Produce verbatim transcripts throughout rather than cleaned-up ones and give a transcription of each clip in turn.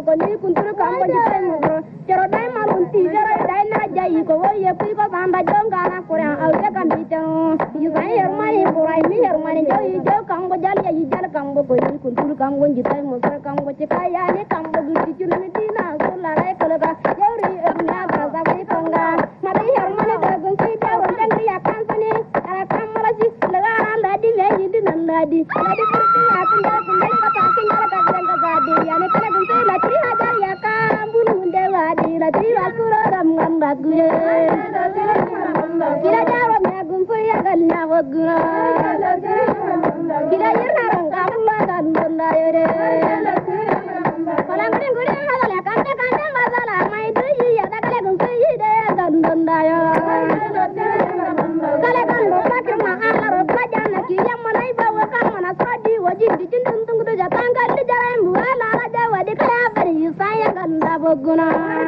ko ni kunturu kan ko jitai mo jero dai malun ti jero dai na jai ko wo ye pi ko sanda jonga na kura au ye kan di jero yu sai yer mani kurai mi yer mani jo yi jo kan ko jal ya yi jal kan ko ni kunturu kan ko jitai mo kan ko jikai ya ni kan ko gi ti ni ti na so la rai ko ga yori na ba za wi konga ma dai yer mani da gun sai da ron dan ya kan sani ala kan mala ji la ga la di me yi di nan la di la di ko ti ya kun da kun dai ka ta kin ga ka ga ga di ya ne kala gun sai la tri hajar ya ka bulu de wa di la tri wa ku ro ram ngam ba gu ye kila ja wa me gun sai ya gal na wa gu na kila yer na ran ga ma ga ndon da ye re kala ngin gu de ha la kan de kan de ma za la mai du yi ya da kala gun sai de ga ndon da ya kala kan lo ka kir ma ala ro ka ja na ki ya ma nai ba wa ka ma na sa di wa ji di tin tung tung du ja tan ga di ja rai mu ala la ja wa di kala bari sa ya ga nda bo guna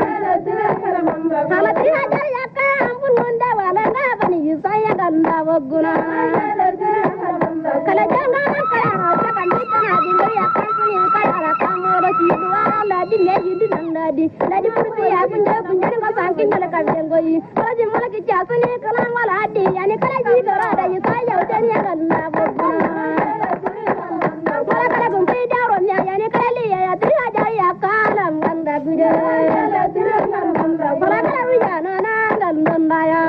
kala tri ha ja ya ka ampun nda wa la ga ba ni sa ya ga nda bo guna kala ja na na kala ha ka kan di kana di ngari ya kan ni ka ala ka mo ro ti du ala di me ji di nan da di la di purti ya kun ja kun ja ga san kin kala ka den go yi kala ji mala ki cha so ni kala wala di ya ni kala ji ga ra da yi sa ya de ni ga nda bo guna kala kala gun pe da ro nya ya ni kala li ya ya tri ha ja ya ka lam ganda gu de kala kala wi ya na na gal don da ya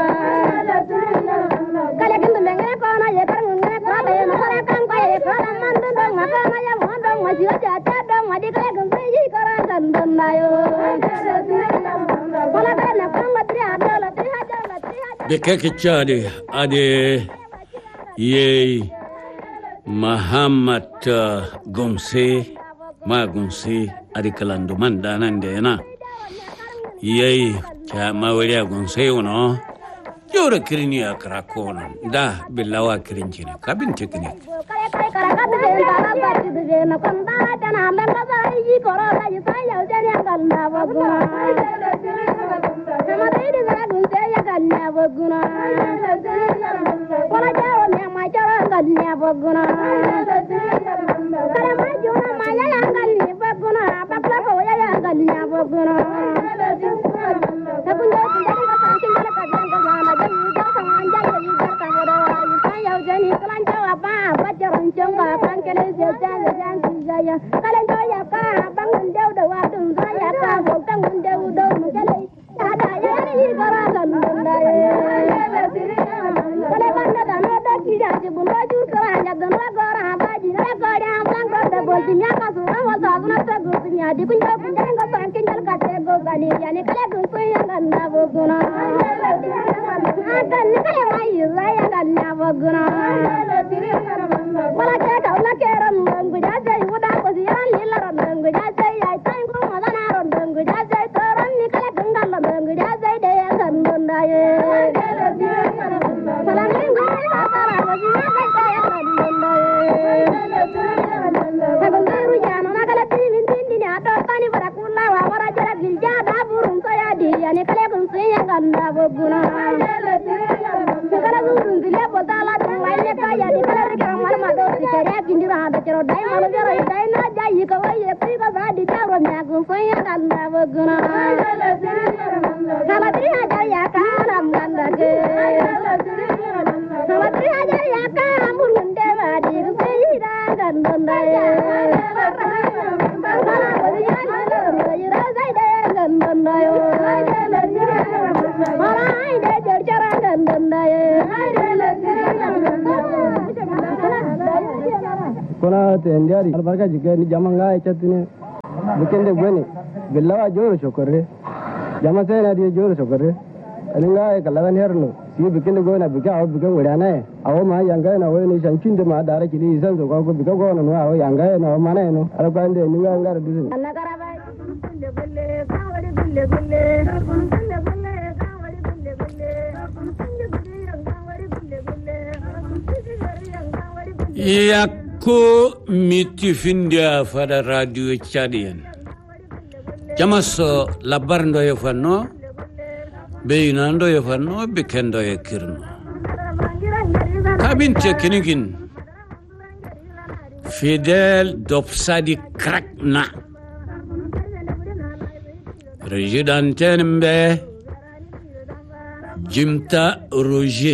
kala kin de ngene ko na ye kar ngene ko da ye na kala kan ko ye ko na man don don ma ka na ya mo don ma ji ja ta don ma di kala gun pe ji ko ra gal don da yo kala kala na kan ma tri ha da la tri ha ja la tri ha de ke ke chade ade ye Muhammad uh, Gomse ma Gomse adi kalando manda nande na yei cha mawali Gomse uno yora kirini akra kono da billawa kirinji ne kabin teknik galnya boguna kala ma jona ma ya ya galnya boguna pakla ko ya ya galnya boguna takun ja kun ja ka san kin kala ka jan ka na da ni da kan an ja yi gar ka da yi san ya jani kalan ja wa ba ba jaran jang ka kan kele je ja jan ki ja ya kala ja ya ka bang deu da wa dun ja ya ka go tang deu do mu kele ya da ya ni gara kan da ye kala banda da no da ki ja je bu no ju kara ja da no gara ba ji na ko da bang da bol ti nya ka su ra wa sa na ta gu ti nya di kun ja kun ja ka san kin kala ka te go ga ni ya ni kala gu ko ya ga na bo guna kan ni kala mai ra ya ga na bo guna wala ka ka na ke ran ngu ja ja yu da ko ji ran ni la ran ngu ja ja ya tan ko ma na ran ngu ja ja to ran ni kala gunga la ngu ja ja de ya kan don da ye kala ni ngu ja ta ra ko ji ya ga ta ya kan don da ye ka gunga ru ja na kala ti min tin ni na to ta ni bara kula wa wara jara gil ja da burun to ya di ya ni kala gun se ya kan da bo guna kala burun dile bo ta la ta wa ni ka ya di kala ri ka mar ma do ti kare kin di ra da chero dai ma lo jara dai na ja yi ka wa ye pi ka ba di ta ro nya gun se ya kan da bo guna kala tri ha ja ya ka ram gan da ge kala tri ha ja ya ka mun de ba di se yi da gan don da ye kala ko ya ni yi ra sai da gan don da yo mara ai de jer chara gan don da ye kona tendiari albarka jike ni jamanga chatine bikende gwene billawa joro shokorre jama sai na die joro shokorre aninga kalawan herno si bikende gona bika aw bika ngurana aw ma yanga na woni shancinde ma dara kili san so ko bika gona no aw yanga na mana no alkwande ninga ngara dusin annagara bai bulle bulle kawari bulle bulle bulle bulle kawari bulle bulle bulle bulle kawari bulle bulle yakko mitifindia fada radio chadien jamaso labarndo yo fanno beinando yo fanno bikendo yo kirno kabin teknikin fidel dopsadi krakna président Mbe Jimta Roger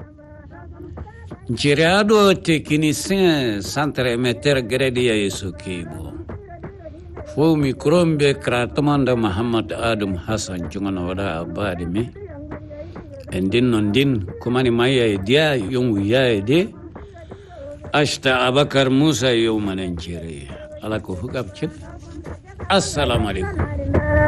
Njiriado technicien centre émetteur Gredia Yesukibo Fo mikrombe kratamanda Muhammad Adam Hassan Jungana wada abadi me endin nondin kumani maya dia yung ya de ashta Abakar Musa yawman njiri ala ko hugab chip assalamu alaikum